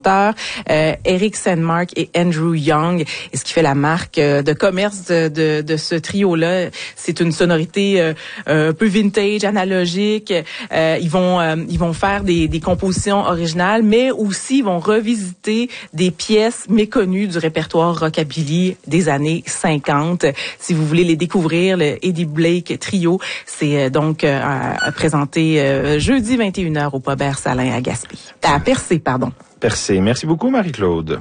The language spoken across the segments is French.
Eric Sandmark et Andrew Young. Et ce qui fait la marque de commerce de ce trio-là, c'est une sonorité un peu vintage, analogique. Ils vont faire des compositions originales, mais aussi ils vont revisiter des pièces méconnues du répertoire rockabilly des années 50. Si vous voulez les découvrir, le Eddie Blake Trio, c'est donc présenté jeudi 21h au Pub Air Salin à Gaspé. À Percé, pardon. Percé. Merci beaucoup, Marie-Claude.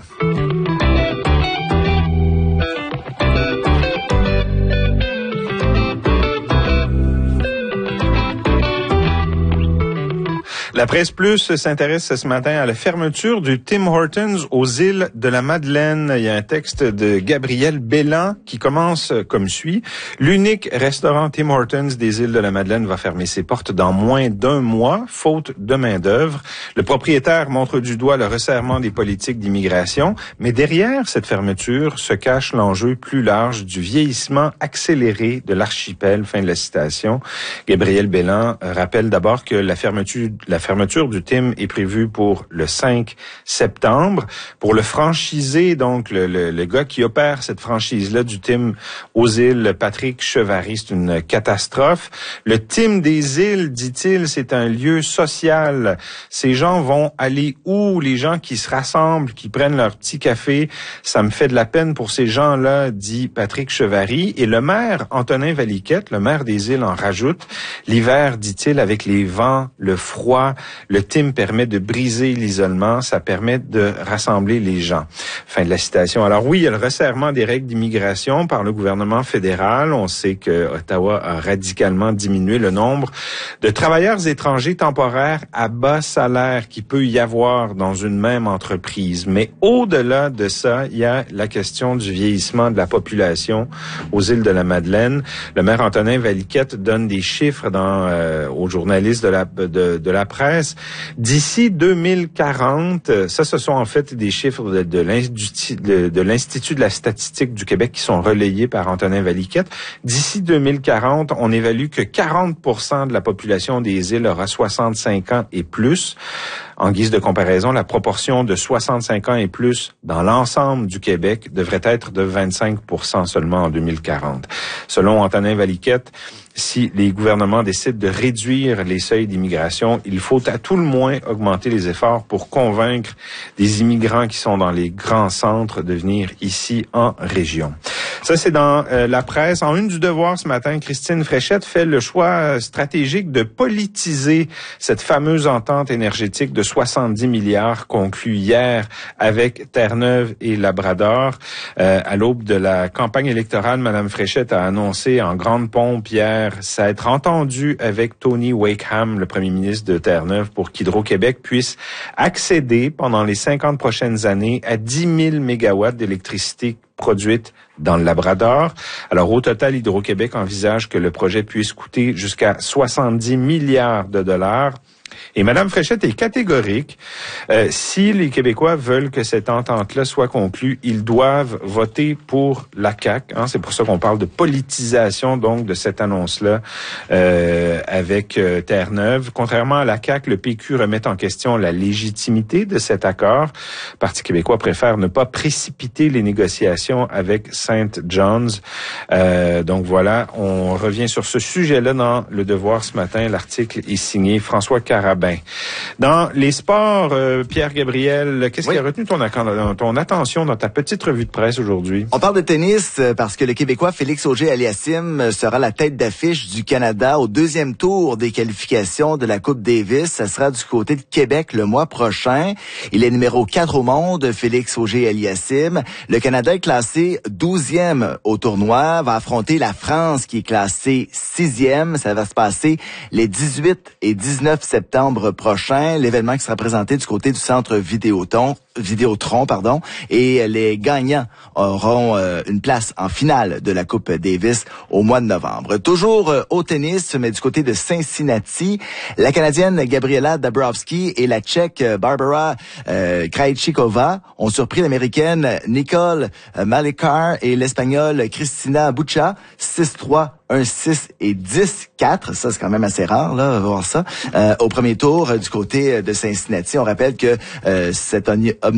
La Presse Plus s'intéresse ce matin à la fermeture du Tim Hortons aux îles de la Madeleine. Il y a un texte de Gabriel Bellan qui commence comme suit. L'unique restaurant Tim Hortons des îles de la Madeleine va fermer ses portes dans moins d'un mois, faute de main-d'œuvre. Le propriétaire montre du doigt le resserrement des politiques d'immigration, mais derrière cette fermeture se cache l'enjeu plus large du vieillissement accéléré de l'archipel. Fin de la citation. Gabriel Bellan rappelle d'abord que la fermeture du Tim est prévue pour le 5 septembre. Pour le franchisé, donc le gars qui opère cette franchise-là du Tim aux îles, Patrick Chevary, c'est une catastrophe. Le Tim des îles, dit-il, c'est un lieu social. Ces gens vont aller où? Les gens qui se rassemblent, qui prennent leur petit café. Ça me fait de la peine pour ces gens-là, dit Patrick Chevary. Et le maire, Antonin Valiquette, le maire des îles, en rajoute. L'hiver, dit-il, avec les vents, le froid, le Tim permet de briser l'isolement, ça permet de rassembler les gens. Fin de la citation. Alors oui, il y a le resserrement des règles d'immigration par le gouvernement fédéral. On sait que Ottawa a radicalement diminué le nombre de travailleurs étrangers temporaires à bas salaire qu'il peut y avoir dans une même entreprise. Mais au-delà de ça, il y a la question du vieillissement de la population aux îles de la Madeleine. Le maire Antonin Valiquette donne des chiffres aux journalistes de la presse. D'ici 2040, ce sont en fait des chiffres de l'Institut de la statistique du Québec qui sont relayés par Antonin Valiquette. D'ici 2040, on évalue que 40% de la population des îles aura 65 ans et plus. En guise de comparaison, la proportion de 65 ans et plus dans l'ensemble du Québec devrait être de 25% seulement en 2040. Selon Antonin Valiquette, si les gouvernements décident de réduire les seuils d'immigration, il faut à tout le moins augmenter les efforts pour convaincre des immigrants qui sont dans les grands centres de venir ici en région. Ça, c'est dans la presse. En une du Devoir ce matin, Christine Fréchette fait le choix stratégique de politiser cette fameuse entente énergétique de 70 milliards conclue hier avec Terre-Neuve et Labrador. À l'aube de la campagne électorale, Mme Fréchette a annoncé en grande pompe hier s'être entendue avec Tony Wakeham, le premier ministre de Terre-Neuve, pour qu'Hydro-Québec puisse accéder pendant les 50 prochaines années à 10 000 mégawatts d'électricité produite dans le Labrador. Alors, au total, Hydro-Québec envisage que le projet puisse coûter jusqu'à 70 milliards de dollars. Et Mme Fréchette est catégorique. Si les Québécois veulent que cette entente-là soit conclue, ils doivent voter pour la CAQ. C'est pour ça qu'on parle de politisation, donc, de cette annonce-là avec Terre-Neuve. Contrairement à la CAQ, le PQ remet en question la légitimité de cet accord. Le Parti québécois préfère ne pas précipiter les négociations avec St. John's. Donc voilà, on revient sur ce sujet-là dans Le Devoir ce matin. L'article est signé François Carabin. Dans les sports, Pierre-Gabriel, qu'est-ce qui a retenu ton attention dans ta petite revue de presse aujourd'hui? On parle de tennis parce que le Québécois Félix Auger-Aliassime sera la tête d'affiche du Canada au deuxième tour des qualifications de la Coupe Davis. Ça sera du côté de Québec le mois prochain. Il est numéro 4 au monde, Félix Auger-Aliassime. Le Canada est classé 12e au tournoi, va affronter la France qui est classée 6e. Ça va se passer les 18 et 19 septembre prochain. L'événement qui sera présenté du côté du centre Vidéotron, et les gagnants auront une place en finale de la Coupe Davis au mois de novembre. Toujours au tennis, mais du côté de Cincinnati, la Canadienne Gabriela Dabrowski et la Tchèque Barbara Krejcikova ont surpris l'Américaine Nicole Malikar et l'Espagnole Cristina Bucca 6-3, 1-6 et 10-4. Ça, c'est quand même assez rare, là, voir ça. Au premier tour, du côté de Cincinnati, on rappelle que cet